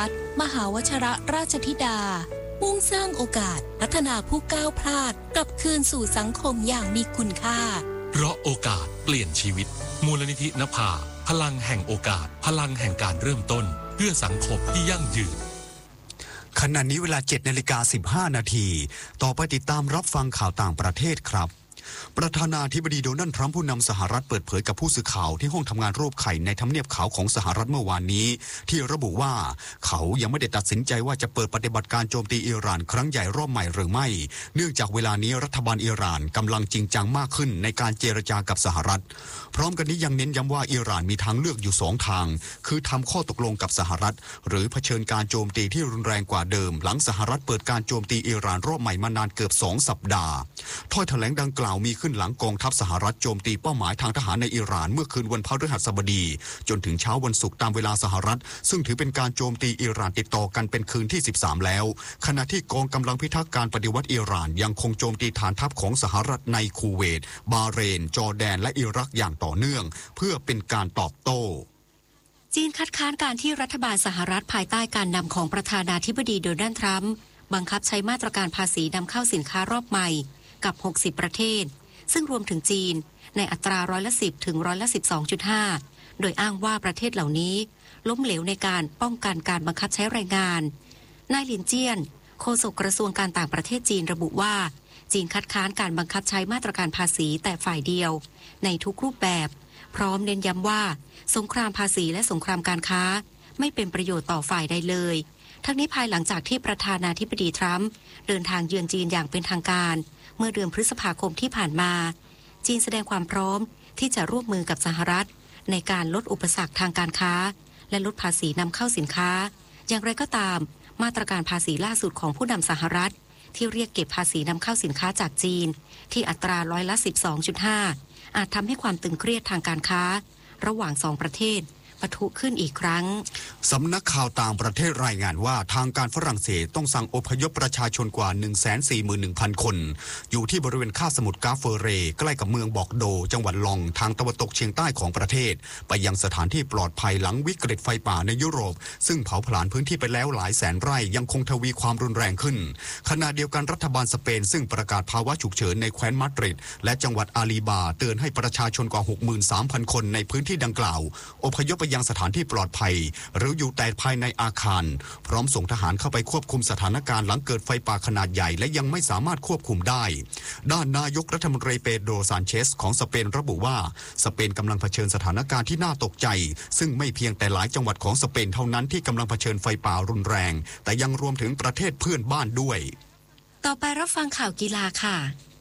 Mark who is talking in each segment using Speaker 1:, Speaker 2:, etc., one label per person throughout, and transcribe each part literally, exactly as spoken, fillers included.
Speaker 1: รัฐมหาวชิรราชธิดามุ่งสร้างโอกาสพัฒนาผู้ก้าวพลาดกลับคืนสู่สังคมอย่างมีคุณค่า
Speaker 2: เพราะโอกาสเปลี่ยนชีวิตมูลนิธินภาพลังแห่งโอกาสพลังแห่งการเริ่มต้นเพื่อสังคมที่ยั่งยืน
Speaker 3: ขณะนี้เวลา เจ็ดนาฬิกาสิบห้านาทีต่อไปติดตามรับฟังข่าวต่างประเทศครับประธานาธิบดีโดนัลด์ทรัมป์ผู้นำสหรัฐเปิดเผยกับผู้สื่อข่าวที่ห้องทำงานรูปไข่ในทำเนียบขาวของสหรัฐเมื่อวานนี้ที่ระบุว่าเขายังไม่ได้ตัดสินใจว่าจะเปิดปฏิบัติการโจมตีอิหร่านครั้งใหญ่รอบใหม่หรือไม่เนื่องจากเวลานี้รัฐบาลอิหร่านกำลังจริงจังมากขึ้นในการเจรจากับสหรัฐพร้อมกันนี้ยังเน้นย้ำว่าอิหร่านมีทางเลือกอยู่สองทางคือทำข้อตกลงกับสหรัฐหรือเผชิญการโจมตีที่รุนแรงกว่าเดิมหลังสหรัฐเปิดการโจมตีอิหร่านรอบใหม่มานานเกือบสองสัปดาห์ถ้อยแถลงดังกล่าวมีขึ้นหลังกองทัพสหรัฐโจมตีเป้าหมายทางทหารในอิหร่านเมื่อคืนวันพฤหัสบดีจนถึงเช้าวันศุกร์ตามเวลาสหรัฐซึ่งถือเป็นการโจมตีอิหร่านติดต่อกันเป็นคืนที่สิบสามแล้วขณะที่กองกำลังพิทักษ์การปฏิวัติอิหร่านยังคงโจมตีฐานทัพของสหรัฐในคูเวตบาห์เรนจอร์แดนและอิรักอย่างต่อเนื่องเพื่อเป็นการตอบโต้
Speaker 1: จีนคัดค้านการที่รัฐบาลสหรัฐภายใต้การนำของประธานาธิบดีโดนัลด์ทรัมป์บังคับใช้มาตรการภาษีนำเข้าสินค้ารอบใหม่กับหกสิบประเทศซึ่งรวมถึงจีนในอัตราร้อยละสิบถึงร้อยละสิบสองจุดห้าโดยอ้างว่าประเทศเหล่านี้ล้มเหลวในการป้องกันการบังคับใช้แรงงานนายหลินเจี้ยนโฆษกกระทรวงการต่างประเทศจีนระบุว่าจีนคัดค้านการบังคับใช้มาตรการภาษีแต่ฝ่ายเดียวในทุกรูปแบบพร้อมเน้นย้ำว่าสงครามภาษีและสงครามการค้าไม่เป็นประโยชน์ต่อฝ่ายใดเลยทั้งนี้ภายหลังจากที่ประธานาธิบดีทรัมป์เดินทางเยือนจีนอย่างเป็นทางการเมื่อเดือนพฤษภาคมที่ผ่านมาจีนแสดงความพร้อมที่จะร่วมมือกับสหรัฐในการลดอุปสรรคทางการค้าและลดภาษีนำเข้าสินค้าอย่างไรก็ตามมาตรการภาษีล่าสุดของผู้นำสหรัฐที่เรียกเก็บภาษีนำเข้าสินค้าจากจีนที่อัตราร้อยละ สิบสองจุดห้า อาจทำให้ความตึงเครียดทางการค้าระหว่างสองประเทศปะทุขึ้นอีกครั้ง
Speaker 3: สำนักข่าวต่างประเทศรายงานว่าทางการฝรั่งเศสต้องสั่งอพยพประชาชนกว่า หนึ่งแสนสี่หมื่นหนึ่งพัน คนอยู่ที่บริเวณคาบสมุทรกาเฟเรใกล้กับเมืองบอกโดจังหวัดลองทางตะวันตกเฉียงใต้ของประเทศไปยังสถานที่ปลอดภัยหลังวิกฤตไฟป่าในยุโรปซึ่งเผาผลาญพื้นที่ไปแล้วหลายแสนไร่ยังคงทวีความรุนแรงขึ้นขณะเดียวกันรัฐบาลสเปนซึ่งประกาศภาวะฉุกเฉินในแคว้นมาดริดและจังหวัดอาลีบาเตือนให้ประชาชนกว่า หกหมื่นสามพัน คนในพื้นที่ดังกล่าวอพยพไปยังสถานที่ปลอดภัยหรืออยู่แต่ภายในอาคารพร้อมส่งทหารเข้าไปควบคุมสถานการณ์หลังเกิดไฟป่าขนาดใหญ่และยังไม่สามารถควบคุมได้ด้านนายกรัฐมนตรีเปโดรซานเชสของสเปนระบุว่าสเปนกำลังเผชิญสถานการณ์ที่น่าตกใจซึ่งไม่เพียงแต่หลายจังหวัดของสเปนเท่านั้นที่กำลังเผชิญไฟป่ารุนแรงแต่ยังรวมถึงประเทศเพื่อนบ้านด้วย
Speaker 1: ต่อไปรับฟังข่าวกีฬาค่ะ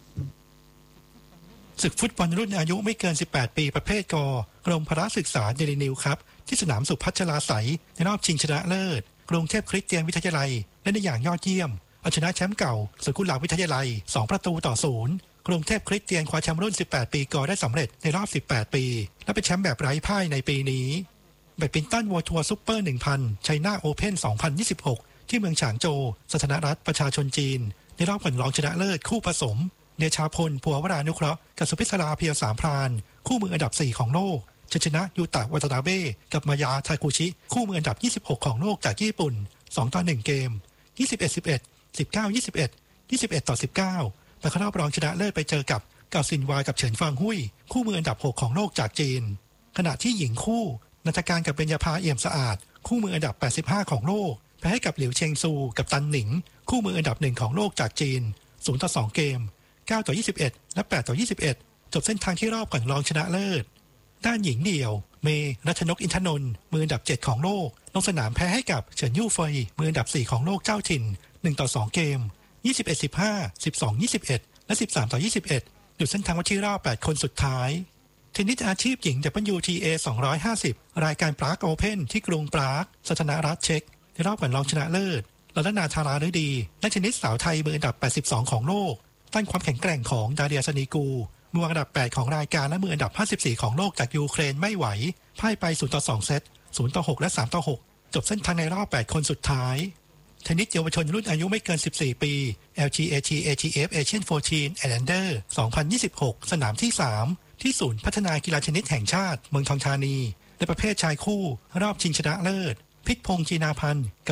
Speaker 4: ศึกฟุตบอลรุ่นอายุไม่เกินสิบแปดปีประเภทกกรมพละศึกษาเดลินิวครับที่สนามสุพัชราไสยในรอบชิงชนะเลิศกรุงเทพคริสเตียนวิทยาลัยเล่นได้อย่างยอดเยี่ยมเอาชนะแชมป์เก่าสวนกุหลาบวิทยาลัยสองประตูต่อศูนย์กรุงเทพคริสเตียนคว้าแชมป์รุ่นสิบแปดปีกได้สำเร็จในรอบสิบแปดปีและเป็นแชมป์แบบไร้พ่ายในปีนี้แบดมินตันเวิลด์ทัวร์ซุปเปอร์ หนึ่งพัน ไชน่าโอเพ่น สองพันยี่สิบหก ที่เมืองฉางโจวสาธารณรัฐประชาชนจีนในรอบผลรองชนะเลิศคู่ผสมเดชาพลภัววรานุเคราะห์กับสุพิศราเพียวสามพรานคู่มืออันดับสี่ของโลกชนะยูตะวัตนาเบ้กับมายาทาคุชิคู่มืออันดับยี่สิบหกของโลกจากญี่ปุ่นสองต่อหนึ่งเกมยี่สิบเอ็ด สิบเอ็ด สิบเก้า ยี่สิบเอ็ด ยี่สิบเอ็ดต่อสิบเก้าและเข้ารอบรองชนะเลิศไปเจอกับกาซินวายกับเฉินฟางหุ้ยคู่มืออันดับหกของโลกจากจีนขณะที่หญิงคู่นันทการกับเบญญาภาเอี่ยมสะอาดคู่มืออันดับแปดสิบห้าของโลกแพ้ให้กับหลิวเชงซูกับตันหนิงคู่มืออันดับหนึ่งของโลกจากจีนศูนย์ต่อสองเกมเก้าต่อยี่สิบเอ็ดและแปดต่อยี่สิบเอ็ดจบเส้นทางที่รอบก่อนรองชนะเลิศด้านหญิงเดี่ยวเมรัชนกอินทนนท์มืออันดับเจ็ดของโลกลงสนามแพ้ให้กับเฉินยู่เฟยมืออันดับสี่ของโลกเจ้าถิ่นหนึ่งต่อสองเกมยี่สิบเอ็ด สิบห้า สิบสอง ยี่สิบเอ็ดและสิบสามต่อยี่สิบเอ็ดหยุดเส้นทางวัชิรอบแปดคนสุดท้ายเทนนิสอาชีพหญิง ดับเบิลยู ที เอ สองร้อยห้าสิบรายการปรากโอเพ่นที่กรุงปรากสาธารณรัฐเช็กในรอบก่อนรองชนะเลิศรัตนาธาราฤดีนักเทนนิสสาวไทยมืออันดับแปดสิบสองของโลกต้านความแข็งแกร่งของดาเดียสนีกูมืออันดับแปดของรายการและมืออันดับห้าสิบสี่ของโลกจากยูเครนไม่ไหวพ่ายไปศูนย์ต่อสองเซตศูนย์ต่อหกและสามต่อหกจบเส้นทางในรอบแปดคนสุดท้ายเทนนิสเยาวชนรุ่นอายุไม่เกินสิบสี่ปี แอล จี เอ ที เอ ที เอฟ Asian สิบสี่ and Under สองพันยี่สิบหกสนามที่สามที่ศูนย์พัฒนากีฬาเทนนิสแห่งชาติเมืองทองธานีในประเภทชายคู่รอบชิงชนะเลิศพิษพงษ์จีนาพันธ์